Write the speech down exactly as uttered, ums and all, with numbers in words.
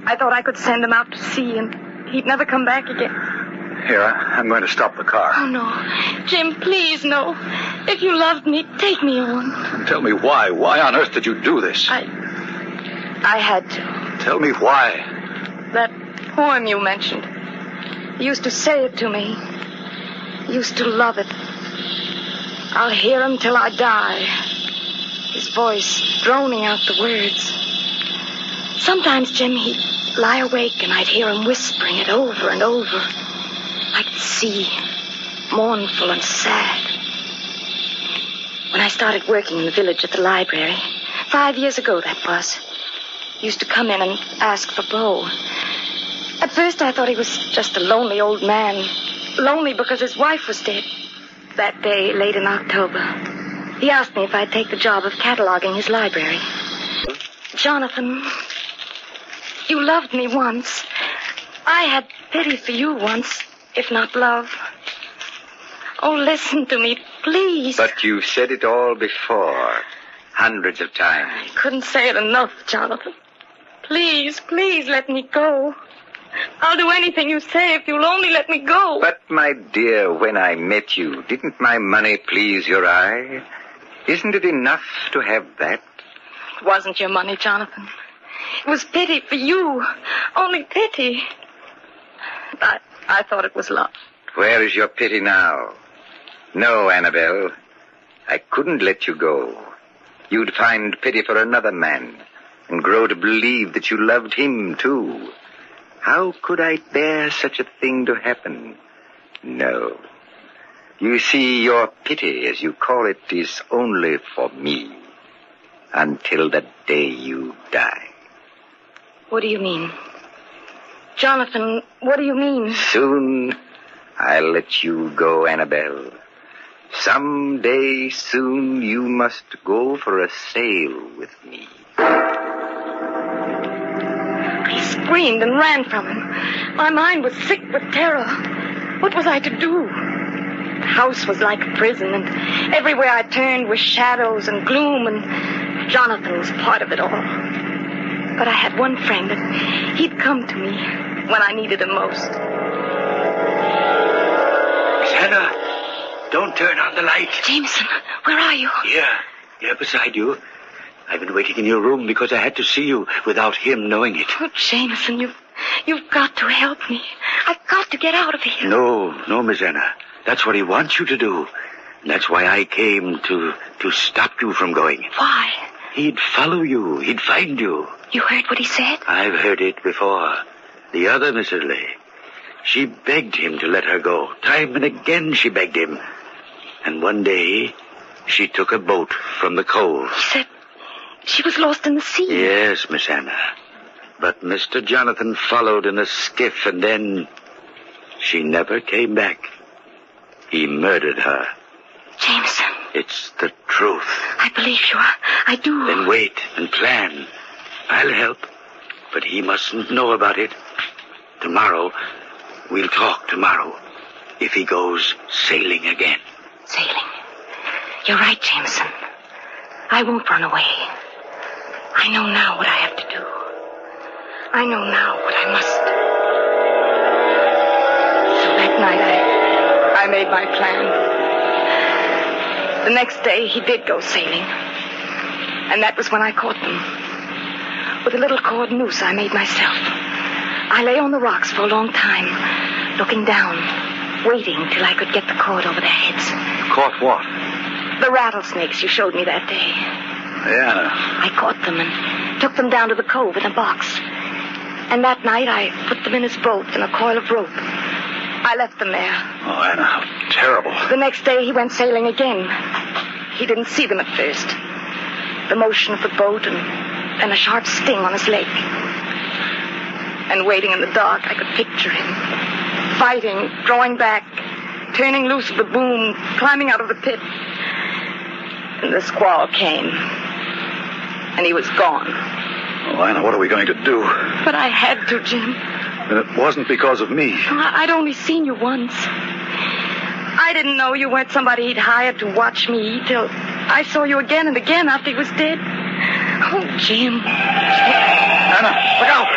I thought I could send him out to sea and he'd never come back again. Here, I, I'm going to stop the car. Oh, no. Jim, please, no. If you loved me, take me on. Tell me why. Why on earth did you do this? I... I had to. Tell me why. That poem you mentioned. He used to say it to me. He used to love it. I'll hear him till I die. His voice droning out the words. Sometimes, Jim, he'd lie awake and I'd hear him whispering it over and over. Like the sea, mournful and sad. When I started working in the village at the library, five years ago that was, he used to come in and ask for Bo. At first I thought he was just a lonely old man, lonely because his wife was dead. That day, late in October, he asked me if I'd take the job of cataloging his library. Jonathan, you loved me once. I had pity for you once, if not love. Oh, listen to me, please. But you said it all before, hundreds of times. I couldn't say it enough, Jonathan. Please, please let me go. I'll do anything you say if you'll only let me go. But, my dear, when I met you, didn't my money please your eye? Isn't it enough to have that? It wasn't your money, Jonathan. It was pity for you. Only pity. I, I thought it was love. Where is your pity now? No, Annabelle. I couldn't let you go. You'd find pity for another man and grow to believe that you loved him, too. How could I bear such a thing to happen? No. You see, your pity, as you call it, is only for me. Until the day you die. What do you mean? Jonathan, what do you mean? Soon, I'll let you go, Annabelle. Some day soon you must go for a sail with me. I screamed and ran from him. My mind was sick with terror. What was I to do? The house was like a prison, and everywhere I turned were shadows and gloom, and Jonathan was part of it all. But I had one friend, and he'd come to me when I needed him most. Miss Hannah, don't turn on the light. Jameson, where are you? Here, here beside you. I've been waiting in your room because I had to see you without him knowing it. Oh, Jameson, you've, you've got to help me. I've got to get out of here. No, no, Miss Anna. That's what he wants you to do. And that's why I came to, to stop you from going. Why? He'd follow you. He'd find you. You heard what he said? I've heard it before. The other Missus Lee. She begged him to let her go. Time and again she begged him. And one day, she took a boat from the cove. He said she was lost in the sea. Yes, Miss Anna. But Mister Jonathan followed in a skiff, and then she never came back. He murdered her. Jameson. It's the truth. I believe you. I do. Then wait and plan. I'll help, but he mustn't know about it. Tomorrow, we'll talk tomorrow, if he goes sailing again. Sailing. You're right, Jameson. I won't run away. I know now what I have to do. I know now what I must. So that night I, I made my plan. The next day he did go sailing. And that was when I caught them. With a little cord noose I made myself. I lay on the rocks for a long time, looking down, waiting till I could get the cord over their heads. Caught what? The rattlesnakes you showed me that day. Yeah. I caught them and took them down to the cove in a box. And that night I put them in his boat in a coil of rope. I left them there. Oh, Anna, how terrible. The next day he went sailing again. He didn't see them at first. The motion of the boat and, and a sharp sting on his leg. And waiting in the dark, I could picture him. Fighting, drawing back, turning loose of the boom, climbing out of the pit. And the squall came. And he was gone. Oh, Anna, what are we going to do? But I had to, Jim. And it wasn't because of me. I- I'd only seen you once. I didn't know you weren't somebody he'd hired to watch me till I saw you again and again after he was dead. Oh, Jim. Anna, look out!